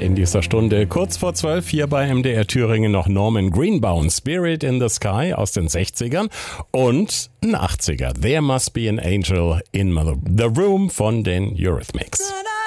in dieser Stunde. Kurz vor 12 hier bei MDR Thüringen noch Norman Greenbaum, Spirit in the Sky aus den 60ern und ein 80er, There Must Be an Angel in the Room von den Eurythmics.